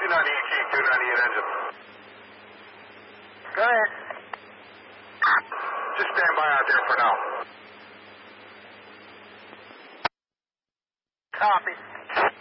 298 engine. Go ahead. Just stand by out there for now. Copy.